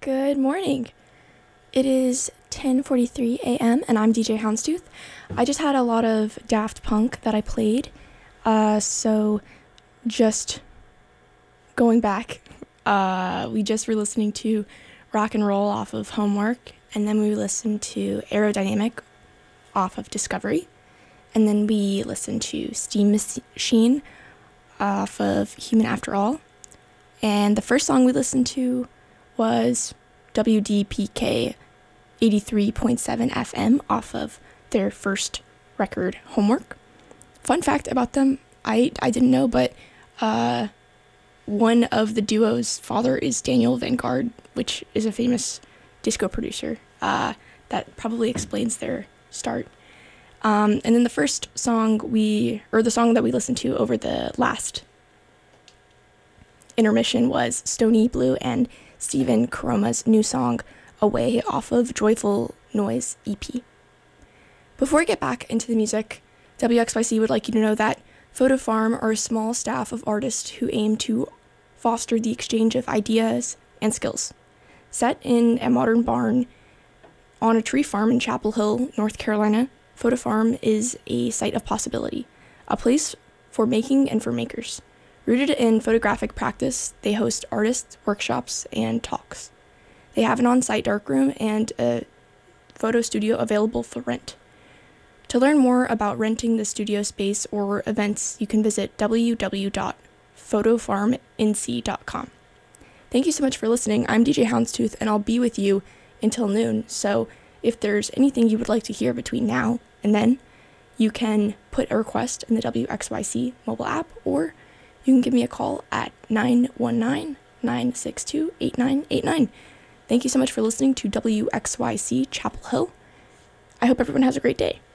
Good morning. It is 10:43 a.m. and I'm DJ Houndstooth. I just had a lot of Daft Punk that I played, so just going back, we just were listening to Rock and Roll off of Homework, and then we listened to Aerodynamic off of Discovery, and then we listened to Steam Machine off of Human After All, and the first song we listened to was WDPK 83.7 FM off of their first record, Homework. Fun fact about them, I didn't know, but one of the duo's father is Daniel Vanguard, which is a famous disco producer. That probably explains their start. And then the first song the song that we listened to over the last intermission was Stony Blue and Stephen Karoma's new song, Away, off of Joyful Noise EP. Before we get back into the music, WXYC would like you to know that Photo Farm are a small staff of artists who aim to foster the exchange of ideas and skills. Set in a modern barn on a tree farm in Chapel Hill, North Carolina, Photo Farm is a site of possibility, a place for making and for makers. Rooted in photographic practice, they host artists, workshops, and talks. They have an on-site darkroom and a photo studio available for rent. To learn more about renting the studio space or events, you can visit www.photofarmnc.com. Thank you so much for listening. I'm DJ Houndstooth, and I'll be with you until noon. So if there's anything you would like to hear between now and then, you can put a request in the WXYC mobile app, or you can give me a call at 919-962-8989. Thank you so much for listening to WXYC Chapel Hill. I hope everyone has a great day.